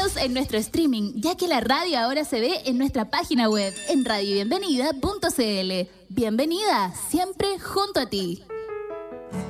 Síguenos en nuestro streaming, ya que la radio ahora se ve en nuestra página web, en radiobienvenida.cl. Bienvenida, siempre junto a ti.